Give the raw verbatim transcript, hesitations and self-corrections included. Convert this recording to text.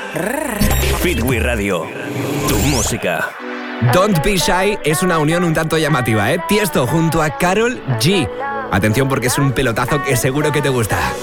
Fitwi Radio, tu música. Don't Be Shy es una unión un tanto llamativa, ¿eh? Tiesto junto a Karol G. Atención porque es un pelotazo que seguro que te gusta.